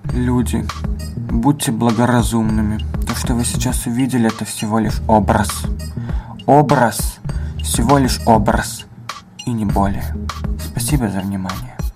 Люди, будьте благоразумными. То, что вы сейчас увидели, это всего лишь образ. Образ. Всего лишь образ. И не более. Спасибо за внимание.